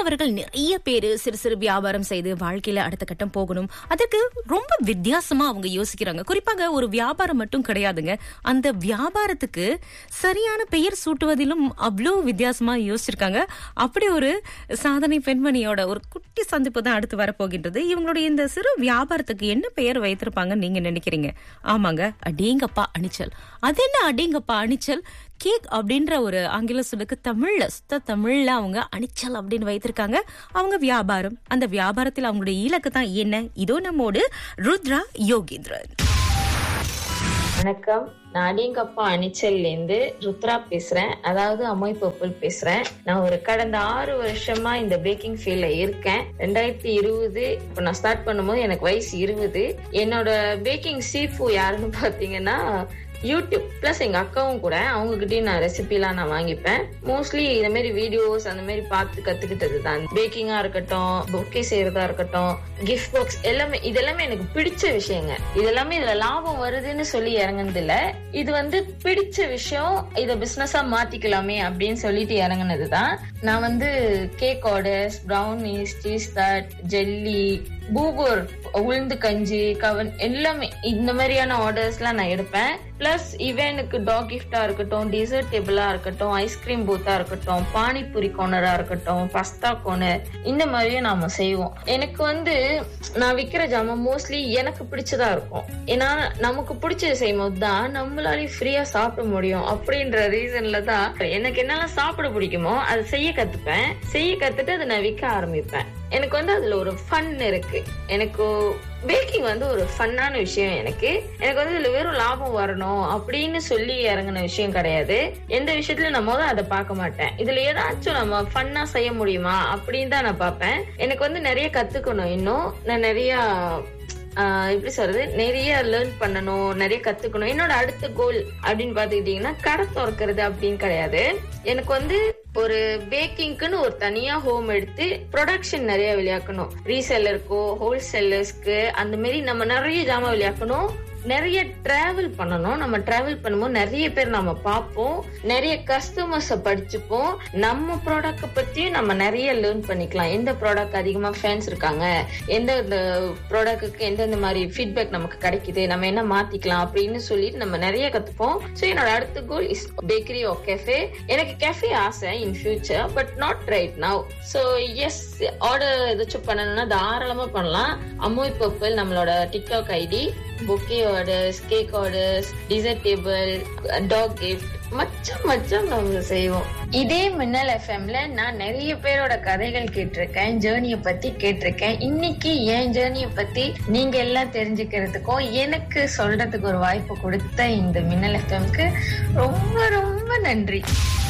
அவர்கள் நிறைய பேரு சிறு சிறு வியாபாரம் செய்து வாழ்க்கையில அடுத்த கட்டம் போகணும். அதற்கு ரொம்ப வித்தியாசமா அவங்க யோசிக்கிறாங்க. குறிப்பாக ஒரு வியாபாரம் மட்டும் கிடையாதுங்க, அந்த வியாபாரத்துக்கு சரியான பெயர் சூட்டுவதிலும் அவ்வளோ வித்தியாசமா யோசிச்சிருக்காங்க. அப்படி ஒரு சாதனை பெண்மணியோட ஒரு குட்டி சந்திப்பு தான் அடுத்து வரப்போகின்றது. இவங்களுடைய இந்த சிறு வியாபாரத்துக்கு என்ன பெயர் வைத்திருப்பாங்கன்னு நீங்க நினைக்கிறீங்க? ஆமாங்க, அடேங்கப்பா அணிச்சல். அது என்ன அடேங்கப்பா அணிச்சல்? கேக் அப்படின்ற ஒரு ஆங்கில சொல்லுக்கு தமிழ்ல, சுத்த தமிழ்ல அவங்க அணிச்சல் அப்படின்னு வைத்திருக்காங்க. அவங்க வியாபாரம், அந்த வியாபாரத்தில் அவங்களுடைய இலக்கு தான் என்ன? இதோ நம்மோடு ருத்ரா யோகேந்திரன். வணக்கம், நான் அடிங்கப்பா அணிச்சல்ல இருந்து ருத்ரா பேசுறேன். அதாவது அம்மாய் பர்பிள் பேசுறேன். நான் ஒரு கடந்த 6 வருஷமா இந்த பேக்கிங் ஃபீல்ட்ல இருக்கேன். 2020 இப்ப நான் ஸ்டார்ட் பண்ணும்போது எனக்கு வயசு 20. என்னோட பேக்கிங் சீஃபு யாருன்னு பாத்தீங்கன்னா யூடியூப் பிளஸ் எங்க அக்காவும் கூட, அவங்க கிட்டயும் நான் ரெசிபி எல்லாம் நான் வாங்கிப்பேன். மோஸ்ட்லி இந்த மாதிரி வீடியோஸ் அந்த மாதிரி பார்த்து கத்துக்கிட்டது தான். பேக்கிங்கா இருக்கட்டும், பொக்கே செய்யறதா இருக்கட்டும், கிஃப்ட் பாக்ஸ் எல்லாமே, இதெல்லாமே எனக்கு பிடிச்ச விஷயங்க. இதெல்லாமே இதுல லாபம் வருதுன்னு சொல்லி இறங்குனது இல்ல. இது பிடிச்ச விஷயம், இத பிசினஸா மாத்திக்கலாமே அப்படின்னு சொல்லிட்டு இறங்குனதுதான். நான் cake orders, brownies, cheese that, jelly, பூபூர், உளுந்து கஞ்சி, கவன் எல்லாமே இந்த மாதிரியான ஆர்டர்ஸ் எல்லாம் நான் எடுப்பேன். பிளஸ் இவனுக்கு டாக் கிஃப்டா இருக்கட்டும், டிசர்ட் டேபிளா இருக்கட்டும், ஐஸ்கிரீம் பூத்தா இருக்கட்டும், பானிபூரி கார்னரா இருக்கட்டும், பஸ்தா கார்னர், இந்த மாதிரியும் நாம செய்வோம். எனக்கு நான் விக்கிற ஜாமான் மோஸ்ட்லி எனக்கு பிடிச்சதா இருக்கும். ஏன்னா நமக்கு பிடிச்சது செய்யும் போது தான் நம்மளாலே ஃப்ரீயா சாப்பிட முடியும். அப்படின்ற ரீசன்ல தான் எனக்கு என்னெல்லாம் சாப்பிட பிடிக்குமோ அதை செய்ய கத்துப்பேன். செய்ய கத்துட்டு அதை நான் விற்க ஆரம்பிப்பேன். எனக்கு அதுல ஒரு ஃபன் இருக்கு. எனக்கு பேக்கிங் ஒரு ஃபன்னான விஷயம். எனக்கு இதுல வெறும் லாபம் வரணும் அப்படின்னு சொல்லி இறங்கின விஷயம் கிடையாது. எந்த விஷயத்துல நம்ம அதை பார்க்க மாட்டேன். இதுல ஏதாச்சும் நம்ம ஃபன்னா செய்ய முடியுமா அப்படின்னு தான் நான் பார்ப்பேன். எனக்கு நிறைய கத்துக்கணும். இன்னும் நான் நிறைய எப்படி சொல்றது, நிறைய லேர்ன் பண்ணணும், நிறைய கத்துக்கணும். என்னோட அடுத்த கோல் அப்படின்னு பாத்துக்கிட்டீங்கன்னா கடை திறக்கிறது அப்படின்னு கிடையாது. எனக்கு ஒரு பேக்கிங்க்குன்னு ஒரு தனியா ஹோம் எடுத்து ப்ரொடக்ஷன் நிறைய விளையாக்கணும். ரீசெல்லருக்கோ ஹோல்சேலர்ஸ்க்கு அந்த மாதிரி நம்ம நிறைய ஜாமான் விளையாக்கணும். நிறைய டிராவல் பண்ணணும். நம்ம டிராவல் பண்ணும்போது நிறைய பேர் நம்ம பார்ப்போம், நிறைய கஸ்டமர்ஸ படிச்சுப்போம். நம்ம ப்ராடக்ட் பத்தியும் நம்ம நிறைய லேர்ன் பண்ணிக்கலாம். எந்த ப்ராடக்ட் அதிகமா ஃபேன்ஸ் இருக்காங்க, எந்த ப்ராடக்ட்டுக்கு எந்தெந்த மாதிரி ஃபீட்பேக் நமக்கு கிடைக்குது, நம்ம என்ன மாத்திக்கலாம் அப்படின்னு சொல்லிட்டு நம்ம நிறைய கத்துப்போம். ஸோ என்னோட அடுத்த goal is bakery R cafe. எனக்கு கேஃபே ஆசை in future, but not right now. So S, order ஏதாச்சும் பண்ணணும்னா தாராளமா பண்ணலாம். அம்மோய் பர்பிள் நம்மளோட TikTok ID. Bouquet orders, cake orders, dessert table, talk gift, மச்சம் நம்ம செய்வோம். இதே மின்னல் எஃப்எம்ல நான் நிறைய பேரோட கதைகள் கேட்டிருக்கேன், ஜேர்னிய பத்தி கேட்டிருக்கேன். இன்னைக்கு என் ஜேர்னிய பத்தி நீங்க எல்லாம் தெரிஞ்சுக்கிறதுக்கும் எனக்கு சொல்றதுக்கு ஒரு வாய்ப்பு கொடுத்த இந்த மின்னல் எஃப்எம்க்கு ரொம்ப ரொம்ப நன்றி.